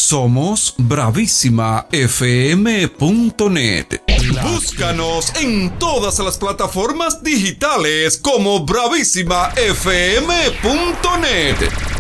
Somos bravísimafm.net. Búscanos en todas las plataformas digitales como bravísimafm.net.